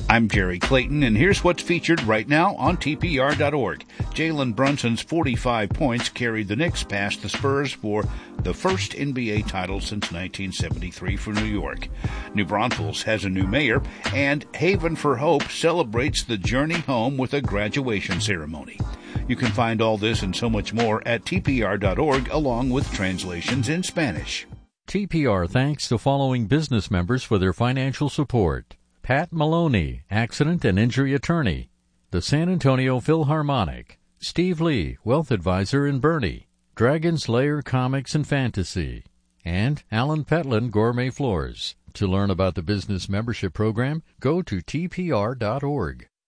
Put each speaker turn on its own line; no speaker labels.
I'm Jerry Clayton, and here's what's featured right now on TPR.org. Jalen Brunson's 45 points carried the Knicks past the Spurs for the first NBA title since 1973 for New York. New Braunfels has a new mayor, and Haven for Hope celebrates the journey home with a graduation ceremony. You can find all this and so much more at TPR.org, along with translations in Spanish.
TPR thanks the following business members for their financial support: Pat Maloney, Accident and Injury Attorney; the San Antonio Philharmonic; Steve Lee, Wealth Advisor in Bernie; Dragon Slayer Comics and Fantasy; and Alan Petlin, Gourmet Floors. To learn about the business membership program, go to TPR.org.